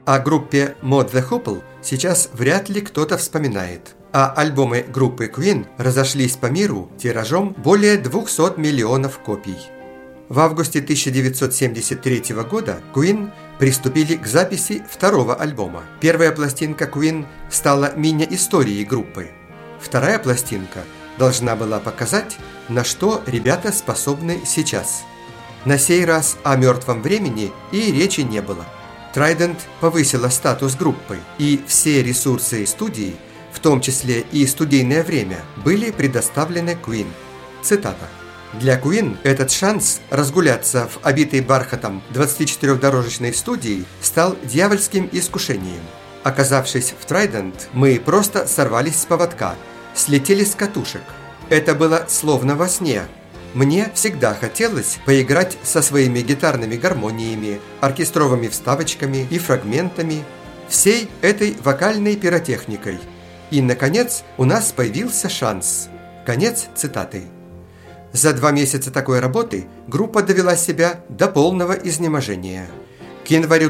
О группе Mod the Hoople сейчас вряд ли кто-то вспоминает, а альбомы группы Queen разошлись по миру тиражом более 200 миллионов копий. В августе 1973 года Queen приступили к записи второго альбома. Первая пластинка Queen стала мини-историей группы. Вторая пластинка должна была показать, на что ребята способны сейчас. На сей раз о мертвом времени и речи не было. Trident повысила статус группы, и все ресурсы студии, в том числе и студийное время, были предоставлены Queen. Цитата. «Для Queen этот шанс разгуляться в обитой бархатом 24-дорожечной студии стал дьявольским искушением. Оказавшись в Trident, мы просто сорвались с поводка, слетели с катушек. Это было словно во сне. Мне всегда хотелось поиграть со своими гитарными гармониями, оркестровыми вставочками и фрагментами, всей этой вокальной пиротехникой. И, наконец, у нас появился шанс». Конец цитаты. За 2 месяца такой работы группа довела себя до полного изнеможения. К январю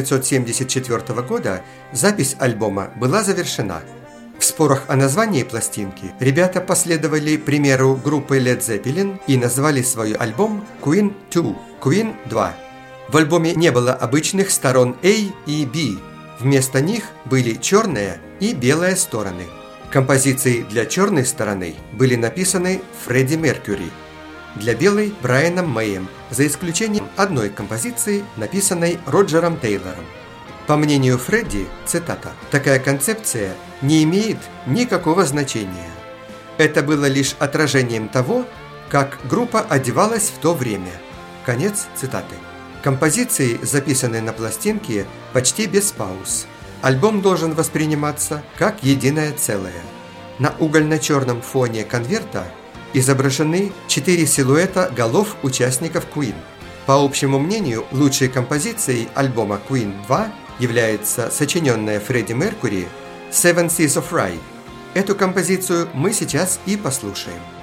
1974 года запись альбома была завершена. В спорах о названии пластинки ребята последовали примеру группы Led Zeppelin и назвали свой альбом Queen 2, Queen 2. В альбоме не было обычных сторон A и B. Вместо них были черная и белая стороны. Композиции для черной стороны были написаны Фредди Меркьюри, для белой – Брайаном Мэем, за исключением одной композиции, написанной Роджером Тейлором. По мнению Фредди, цитата, «такая концепция не имеет никакого значения. Это было лишь отражением того, как группа одевалась в то время». Конец цитаты. Композиции, записанные на пластинке, почти без пауз. Альбом должен восприниматься как единое целое. На угольно-черном фоне конверта изображены 4 силуэта голов участников Queen. По общему мнению, лучшей композицией альбома Queen 2 является сочиненная Фредди Меркьюри «Seven Seas of Rhye». Эту композицию мы сейчас и послушаем.